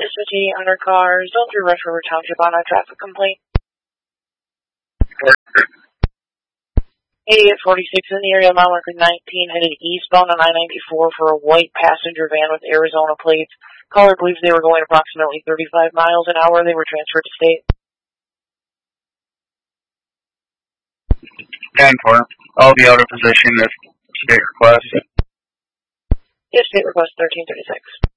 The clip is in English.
SOT under car, zone 3 Rush River Township on a traffic complaint. 8846 in the area, mile marker 19, headed eastbound on I-94 for a white passenger van with Arizona plates. Caller believes they were going approximately 35 miles an hour. They were transferred to state. 10-4. I'll be out of position if state requests. If state request 1336.